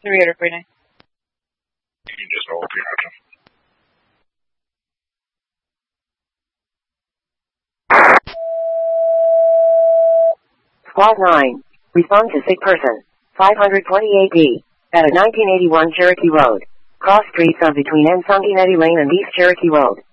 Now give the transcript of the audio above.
3849. You can just hold your action. Squad 9. Respond to sick person. 528D. At a 1981 Cherokee Road. Cross streets of between N. Sanguinetti Lane and East Cherokee Road.